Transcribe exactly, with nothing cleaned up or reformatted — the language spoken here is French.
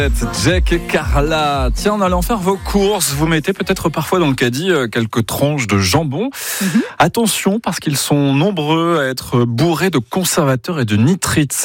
Jack et Carla. Tiens, en allant faire vos courses, vous mettez peut-être parfois dans le caddie quelques tranches de jambon. Mm-hmm. Attention, parce qu'ils sont nombreux à être bourrés de conservateurs et de nitrites.